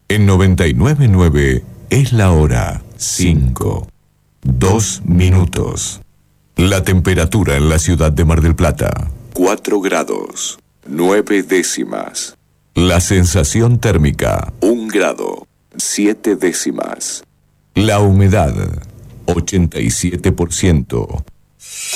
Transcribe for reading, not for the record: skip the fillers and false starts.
En 99.9 es la hora 5, 2 minutos. La temperatura en la ciudad de Mar del Plata, 4 grados, 9 décimas. La sensación térmica, 1 grado, 7 décimas. La humedad, 87%.